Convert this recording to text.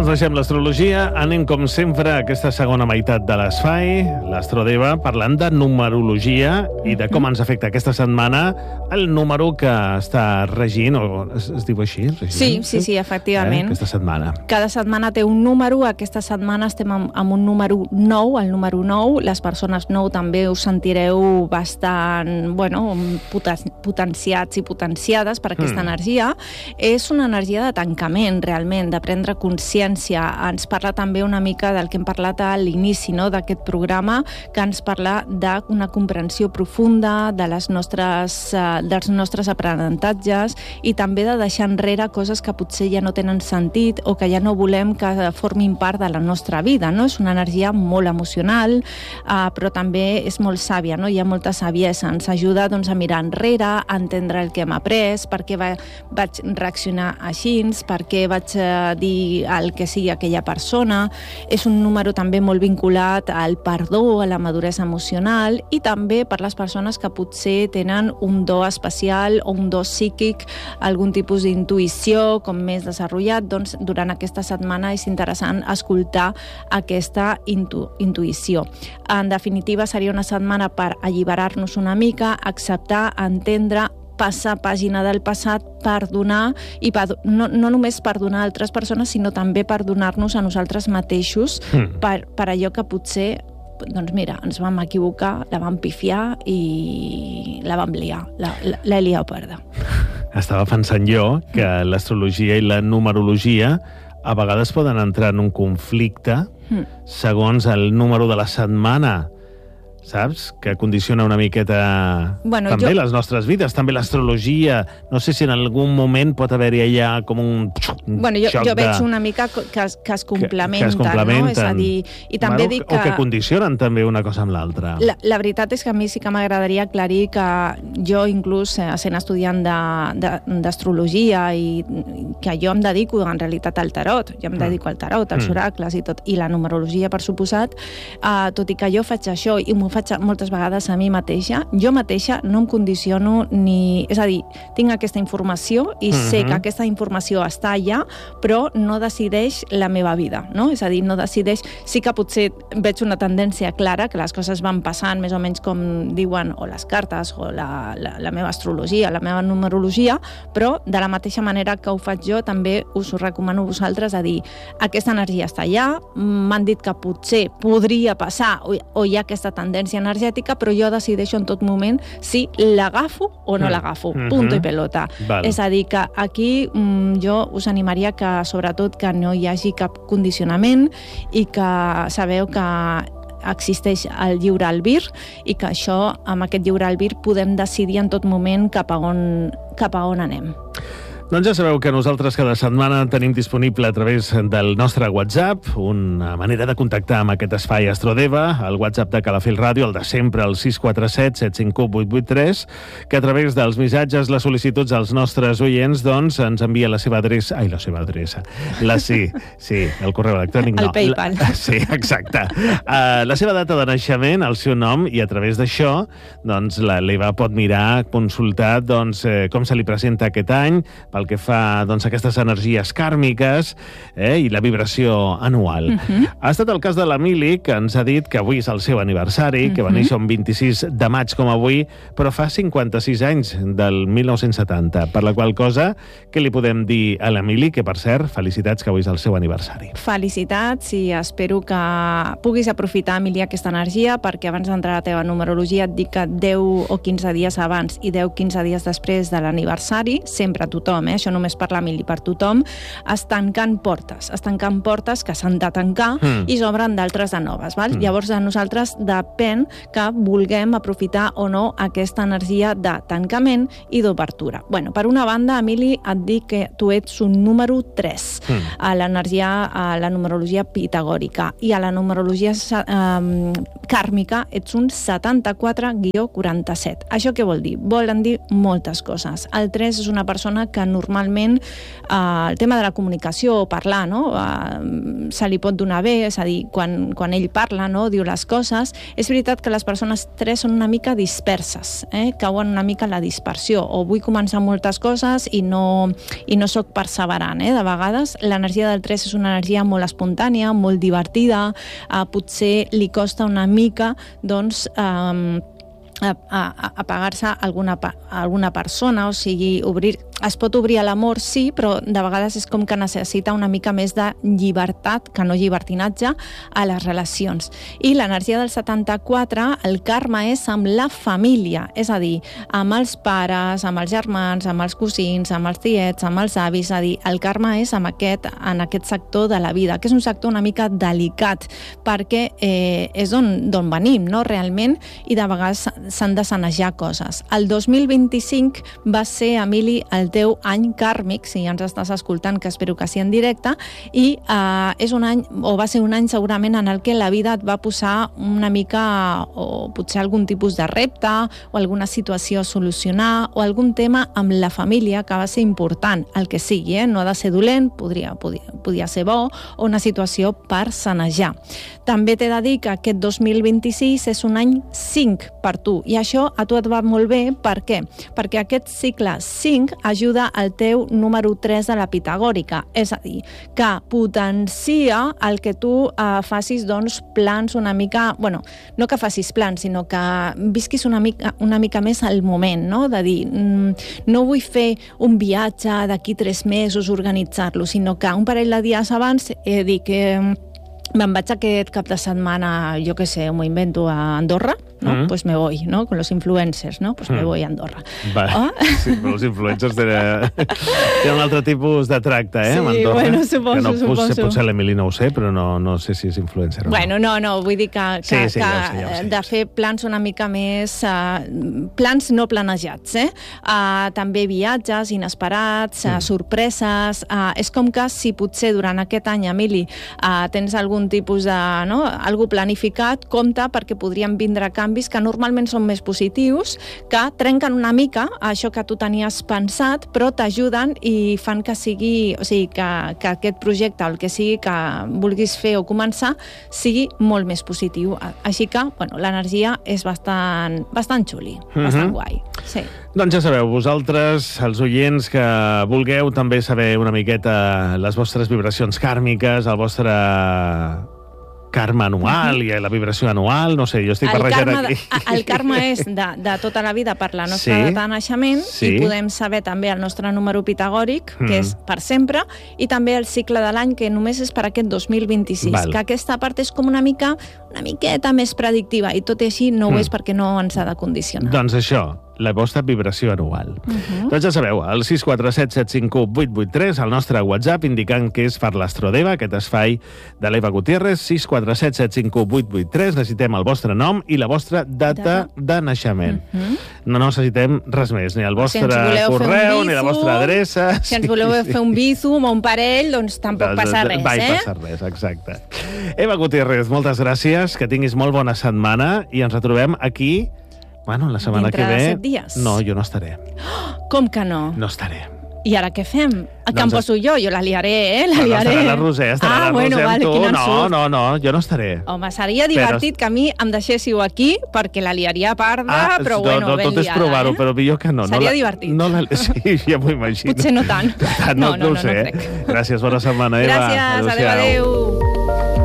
Doncs deixem l'astrologia, anem com sempre a aquesta segona meitat de l'Espai, l'Astrodeva, parlant de numerologia i de com ens afecta aquesta setmana el número que està regint, o es diu així? Regint? Sí, efectivament. Aquesta setmana. Cada setmana té un número, aquesta setmana estem amb un número 9, el número 9, les persones 9 també us sentireu bastant, potenciats i potenciades per aquesta energia. És una energia de tancament, realment, de prendre consciència. Ens parla també una mica del que hem parlat a l'inici, no?, d'aquest programa, que ens parla d'una comprensió profunda dels nostres aprenentatges i també de deixar enrere coses que potser ja no tenen sentit o que ja no volem que formin part de la nostra vida, no? És una energia molt emocional, però també és molt sàvia, no? Hi ha molta saviesa. Ens ajuda, doncs, a mirar enrere, a entendre el que hem après, per què vaig reaccionar així, per què vaig dir el que sigui aquella persona. És un número també molt vinculat al perdó, a la maduresa emocional, i també per les persones que potser tenen un do especial o un do psíquic, algun tipus d'intuïció com més desenvolupat, doncs durant aquesta setmana és interessant escoltar aquesta intuïció. En definitiva, seria una setmana per alliberar-nos una mica, acceptar, entendre, passar pàgina del passat, perdonar, i no només perdonar altres persones, sinó també perdonar-nos a nosaltres mateixos per allò que potser, doncs mira, ens vam equivocar, la vam pifiar i la vam liar, l'he liat perda. Estava pensant jo que l'astrologia i la numerologia a vegades poden entrar en un conflicte segons el número de la setmana, saps? Que condiciona una miqueta també les nostres vides, també l'astrologia. No sé si en algun moment pot haver-hi allà com un xoc jo veig una mica que es complementen, no? És a dir, i també dic que... O que condicionen també una cosa amb l'altra. La veritat és que a mi sí que m'agradaria aclarir que jo, inclús sent estudiant d'astrologia, i que jo em dedico en realitat al tarot, jo em dedico al tarot, als oracles i tot, i la numerologia, per suposat, tot i que jo faig això i m'ho faig moltes vegades a mi mateixa, jo mateixa no em condiciono ni... És a dir, tinc aquesta informació i sé que aquesta informació està allà, però no decideix la meva vida, no? És a dir, no decideix... Sí que potser veig una tendència clara, que les coses van passant més o menys com diuen o les cartes o la meva astrologia, la meva numerologia, però de la mateixa manera que ho faig jo, també us ho recomano a vosaltres, a dir, aquesta energia està allà, m'han dit que potser podria passar o hi ha aquesta tendència energètica, però jo decideixo en tot moment si l'agafo o no l'agafo. Punto i pelota. És a dir, que aquí jo us animaria que, sobretot, que no hi hagi cap condicionament i que sabeu que existeix el lliure albir i que això, amb aquest lliure albir, podem decidir en tot moment cap a on anem. Doncs ja sabeu que nosaltres cada setmana tenim disponible a través del nostre WhatsApp una manera de contactar amb aquest espai Astrodeva, el WhatsApp de Calafell Ràdio, el de sempre, el 647-751-883, que a través dels missatges, les sol·licituds als nostres oients, doncs, ens envia la seva adreça... Ai, la seva adreça. Sí, el correu electrònic no. El PayPal. Sí, exacte. La seva data de naixement, el seu nom, i a través d'això, doncs, l'Eva pot mirar, consultar, doncs, com se li presenta aquest any, pel que fa, doncs, aquestes energies kàrmiques i la vibració anual. Ha estat el cas de l'Emili, que ens ha dit que avui és el seu aniversari, que va néixer un 26 de maig com avui, però fa 56 anys, del 1970, per la qual cosa, què li podem dir a l'Emili? Que, per cert, felicitats, que avui és el seu aniversari. Felicitats, i espero que puguis aprofitar, Emili, aquesta energia, perquè abans d'entrar a la teva numerologia et dic que 10 o 15 dies abans i 10 o 15 dies després de l'aniversari, sempre tothom, això només per l'Emili, per tothom, es tanquen portes que s'han de tancar i s'obren d'altres de noves. Llavors, a nosaltres depèn que vulguem aprofitar o no aquesta energia de tancament i d'obertura. Per una banda, Emili, et dic que tu ets un número 3 a la numerologia pitagòrica, i a la numerologia kàrmica ets un 74-47. Això què vol dir? Volen dir moltes coses. El 3 és una persona que normalment el tema de la comunicació o parlar, no? Se li pot donar bé, és a dir, quan ell parla, no? Diu les coses. És veritat que les persones 3 són una mica disperses, cauen una mica en la dispersió, o vull començar moltes coses i no sóc perseverant. De vegades l'energia del 3 és una energia molt espontània, molt divertida, potser li costa una mica, doncs, apagar-se a alguna persona, o sigui, es pot obrir a l'amor, sí, però de vegades és com que necessita una mica més de llibertat, que no llibertinatge, a les relacions. I l'energia del 74, el karma és amb la família, és a dir, amb els pares, amb els germans, amb els cosins, amb els tiets, amb els avis, és a dir, el karma és en aquest sector de la vida, que és un sector una mica delicat, perquè és d'on venim, no?, realment, i de vegades s'han de sanejar coses. El 2025 va ser, Emili, el teu any kàrmic, si ja ens estàs escoltant, que espero que sí en directe, i és un any, o va ser un any segurament en el que la vida et va posar una mica, o potser algun tipus de repte, o alguna situació a solucionar, o algun tema amb la família que va ser important, el que sigui, no ha de ser dolent, podia ser bo, o una situació per sanejar. També t'he de dir que aquest 2026 és un any 5 per tu, i això a tu et va molt bé. Per què? Perquè aquest cicle 5 ajuda al teu número 3 de la pitagòrica, és a dir, que potencia el que tu facis, doncs, plans una mica, bueno, no que facis plans, sinó que visquis una mica més al moment, no? De dir, no vull fer un viatge d'aquí 3 mesos, organitzar-lo, sinó que un parell de dies abans dic que me'n vaig aquest cap de setmana, jo què sé, m'ho invento, a Andorra, ¿no? Pues me voy, ¿no? Con los influencers, ¿no? Pues me voy a Andorra. Vale. Sí, però els influencers tenen un altre tipus de tracte, Sí, Andorra, bueno, suposo. Potser l'Emili no ho sé, però no sé si és influencer o no. Bueno, no, vull dir que ja ho sé. De fer plans una mica més... plans no planejats, també viatges inesperats, sorpreses... és com que si potser durant aquest any, Emili, tens algun tipus de... algú planificat, compte, perquè podrien vindre canvis que normalment són més positius, que trenquen una mica això que tu tenies pensat, però t'ajuden i fan que sigui, o sigui, que aquest projecte o el que sigui que vulguis fer o començar sigui molt més positiu. Així que, bueno, l'energia és bastant xuli, bastant guai. Sí. Doncs ja sabeu, vosaltres, els oients que vulgueu també saber una miqueta les vostres vibracions kàrmiques, el vostre karma anual i la vibració anual, no sé, jo estic barrejant aquí. El karma és de tota la vida per la nostra data de naixement, i podem saber també el nostre número pitagòric, que és per sempre, i també el cicle de l'any, que només és per aquest 2026, que aquesta part és com una miqueta més predictiva, i tot i així no ho és perquè no ens ha de condicionar. Doncs això, la vostra vibració anual. Doncs ja sabeu, el 647-751-883, el nostre WhatsApp, indicant que és per l'Astrodeva, aquest espai de l'Eva Gutiérrez, 647-751-883, necessitem el vostre nom i la vostra data de naixement. No necessitem res més, ni el vostre correu, ni la vostra adreça... Si ens voleu fer un bizum o un parell, doncs tampoc passa res, passa res, exacte. Eva Gutiérrez, moltes gràcies, que tinguis molt bona setmana, i ens retrobem aquí... Bueno, la setmana que ve... Dintre de 7 dies. No, jo no estaré. Com que no? No estaré. I ara què fem? Que em poso jo la liaré, la liaré. Estarà la Roser, estarà la Roser amb tu. No, jo no estaré. Home, seria divertit que a mi em deixéssiu aquí, perquè la liaria parda, però bueno, ben liada. Tot és provar-ho, però millor que no. Seria divertit. Sí, ja m'ho imagino. Potser no tant. No ho sé. Gràcies, bona setmana, Eva. Gràcies, adéu.